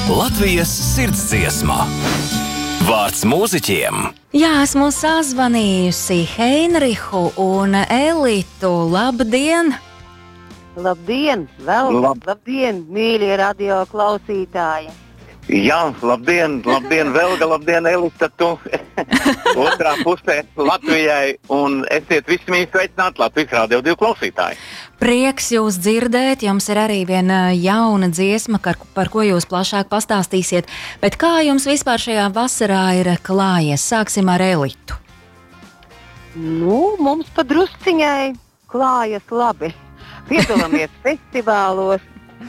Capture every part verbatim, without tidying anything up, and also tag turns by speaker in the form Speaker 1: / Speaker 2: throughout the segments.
Speaker 1: Latvijas sirdsdziesma. Vārds mūziķiem.
Speaker 2: Jā, esmu sazvanījusi Heinrihu un Elitu. Labdien!
Speaker 3: Labdien! Vēl
Speaker 4: Lab...
Speaker 3: labdien, mīļie radio klausītāji!
Speaker 4: Jā, labdien, labdien, Velga, labdien, Elita, tu otrā pusē Latvijai, un esiet visi mīļi sveicināti Latvijas Radio divi klausītāji.
Speaker 2: Prieks jūs dzirdēt, jums ir arī viena jauna dziesma, par, par ko jūs plašāk pastāstīsiet, bet kā jums vispār šajā vasarā ir klājies? Sāksim ar Elitu.
Speaker 3: Nu, mums pa drusciņai klājas labi. Piedalāmies festivālos.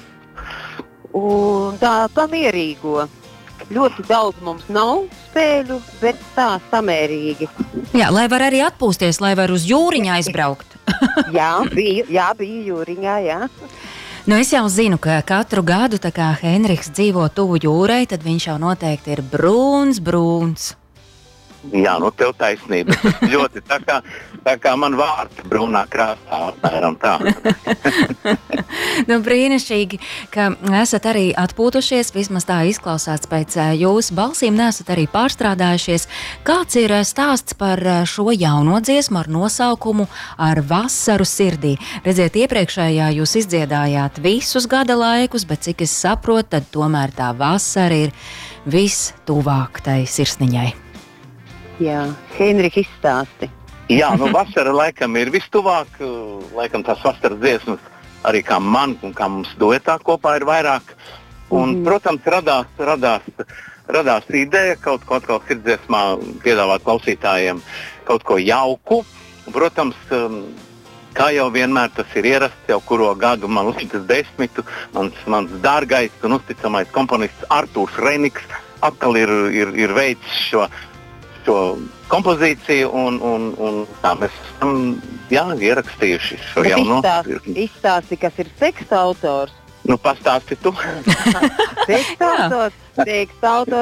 Speaker 3: Un tā pamierīgo. Ļoti daudz mums nav spēļu, bet tā samērīgi.
Speaker 2: Jā, lai var arī atpūsties, lai var uz jūriņu aizbraukt.
Speaker 3: jā, bija, jā, bija jūriņā, jā.
Speaker 2: Nu, es jau zinu, ka katru gadu, tā kā Heinrichs dzīvo tuvu jūrai, tad viņš jau noteikti ir brūns, brūns.
Speaker 4: Jā, nu tev taisnība. Ļoti tā kā, tā kā man vārds brūnā krāsā, apmēram tā.
Speaker 2: Nu, brīnišķīgi, ka esat arī atpūtušies, vismaz tā izklausās pēc jūsu balsīm, neesat arī pārstrādājušies. Kāds ir stāsts par šo jauno dziesmu ar nosaukumu Ar vasaru sirdī? Redziet, iepriekšējā jūs izdziedājāt visus gada laikus, bet cik es saprotu, tad tomēr tā vasara ir vistuvāk tai sirsniņai.
Speaker 3: Jā, Heinrich izstāsti.
Speaker 4: Jā, nu vasara laikam ir vistuvāk, laikam tās vasaras dziesmas arī kā man un kā mums duetā kopā ir vairāk. Un, mm. protams, radās, radās, radās ideja kaut ko atkal sirdsdziesmā piedāvāt klausītājiem kaut ko jauku. Protams, kā jau vienmēr tas ir ierasts, jau kuro gadu man līdz desmitu, mans, mans dārgais un uzticamais komponists Artūrs Reiniks atkal ir, ir, ir veicis šo šo kompozīciju, un, un, un tā mēs esam jā, ierakstījuši šo
Speaker 3: Bet
Speaker 4: jauno.
Speaker 3: Izstāsti, izstāsti, kas ir teksta autors.
Speaker 4: Nu, pastāsti tu.
Speaker 3: Teksta autors, teksta autors.